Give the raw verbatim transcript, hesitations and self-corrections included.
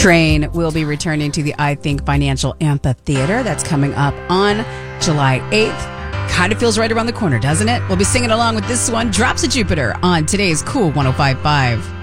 Train will be returning to the I Think Financial Amphitheater. That's coming up on July eighth. Kind of feels right around the corner, doesn't it? We'll be singing along with this one, Drops of Jupiter, on today's Cool one oh five point five.